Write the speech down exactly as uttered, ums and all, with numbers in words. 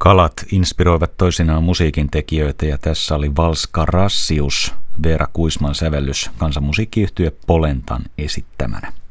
Kalat inspiroivat toisinaan musiikin tekijöitä ja tässä oli Vals Carassius, Veera Kuisman sävellys kansanmusiikkiyhtye Polentan esittämänä.